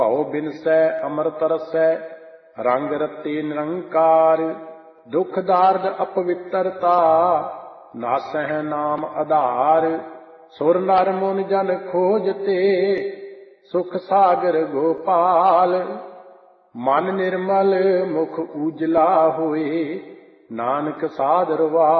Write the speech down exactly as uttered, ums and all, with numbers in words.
ਭਉ ਬਿਨਸੈ ਅੰਮ੍ਰਿਤ ਰਸੈ ਰੰਗ ਰਤੇ ਨਿਰੰਕਾਰ। ਦੁਖ ਦਾਰਦ ਅਪਵਿੱਤਰਤਾ ਨਾਸਹਿ ਨਾਮ ਆਧਾਰ। ਸੁਰ ਨਰ ਮੁਨ ਜਨ ਖੋਜਤੇ ਸੁਖ ਸਾਗਰ ਗੋਪਾਲ। ਮਨ ਨਿਰਮਲ ਮੁਖ ਉਜਲਾ ਹੋਏ ਨਾਨਕ ਸਾਧਰ ਵਾ